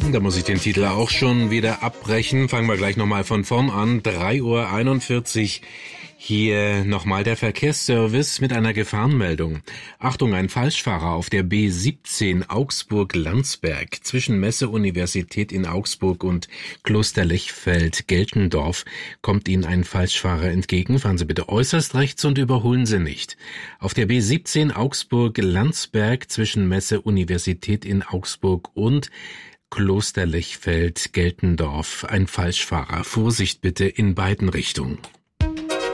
Da muss ich den Titel auch schon wieder abbrechen. Fangen wir gleich nochmal von vorn an. 3:41 Uhr. Hier nochmal der Verkehrsservice mit einer Gefahrenmeldung. Achtung, ein Falschfahrer auf der B17 Augsburg-Landsberg zwischen Messe-Universität in Augsburg und Kloster Lechfeld-Geltendorf kommt Ihnen ein Falschfahrer entgegen. Fahren Sie bitte äußerst rechts und überholen Sie nicht. Auf der B17 Augsburg-Landsberg zwischen Messe-Universität in Augsburg und Kloster Lechfeld-Geltendorf ein Falschfahrer. Vorsicht bitte in beiden Richtungen.